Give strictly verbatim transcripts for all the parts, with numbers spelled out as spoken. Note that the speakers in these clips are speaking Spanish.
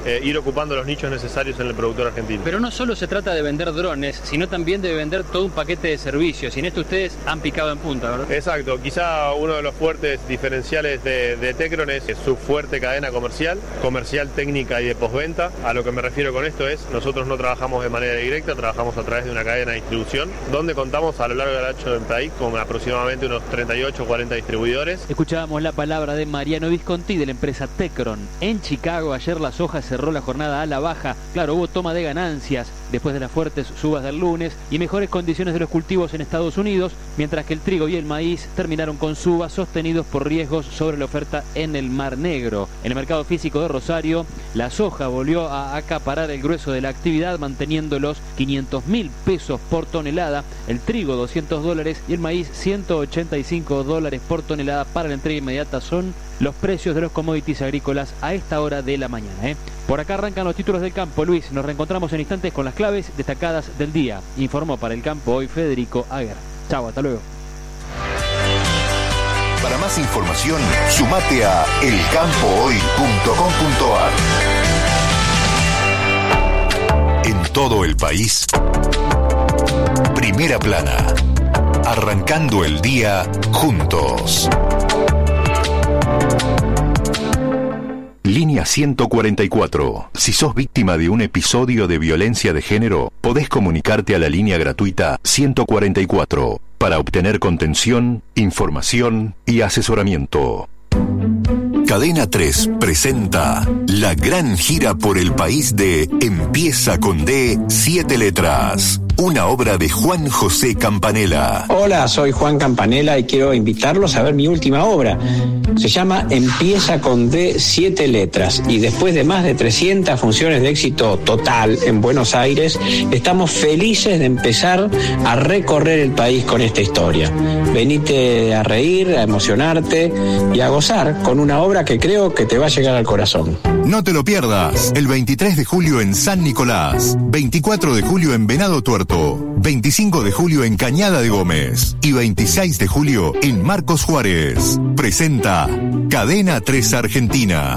eh, ir ocupando los nichos necesarios en el productor argentino. Pero no solo se trata de vender drones, sino también de vender todo un paquete de servicios, y en esto ustedes han picado en punta, ¿verdad? Exacto, quizá uno de los fuertes diferenciales de, de Tecron es su fuerte cadena comercial, comercial, técnica y de postventa. A lo que me refiero con esto es, nosotros no trabajamos de manera directa, trabajamos a través de una cadena de distribución, donde contamos a lo largo del ancho del país con aproximadamente unos treinta y ocho o cuarenta distribuidores. Escuchábamos la palabra de Mariano Visconti de la empresa Tecron. En Chicago ayer la soja cerró la jornada a la baja. Claro, hubo toma de ganancias después de las fuertes subas del lunes y mejores condiciones de los cultivos en Estados Unidos, mientras que el trigo y el maíz terminaron con subas sostenidos por riesgos sobre la oferta en el Mar Negro. En el mercado físico de Rosario, la soja volvió a acaparar el grueso de la actividad, manteniendo los quinientos mil pesos por tonelada, el trigo doscientos dólares y el maíz ciento ochenta y cinco dólares por tonelada. Para la entrega inmediata son los precios de los commodities agrícolas a esta hora de la mañana. ¿eh? Por acá arrancan los títulos del campo. Luis, nos reencontramos en instantes con las claves destacadas del día. Informó para el campo hoy Federico Aguer. Chau, hasta luego. Para más información, sumate a el campo hoy punto com punto a r. En todo el país, Primera Plana. Arrancando el día juntos. Línea ciento cuarenta y cuatro. Si sos víctima de un episodio de violencia de género, podés comunicarte a la línea gratuita ciento cuarenta y cuatro para obtener contención, información y asesoramiento. Cadena tres presenta la gran gira por el país de Empieza con D, siete letras. Una obra de Juan José Campanella. Hola, soy Juan Campanella y quiero invitarlos a ver mi última obra. Se llama Empieza con D, siete letras. Y después de más de trescientas funciones de éxito total en Buenos Aires, estamos felices de empezar a recorrer el país con esta historia. Venite a reír, a emocionarte y a gozar con una obra que creo que te va a llegar al corazón. No te lo pierdas. El veintitrés de julio en San Nicolás, veinticuatro de julio en Venado Tuerto, veinticinco de julio en Cañada de Gómez y veintiséis de julio en Marcos Juárez. Presenta Cadena tres Argentina.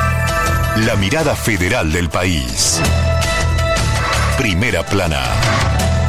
La mirada federal del país. Primera Plana.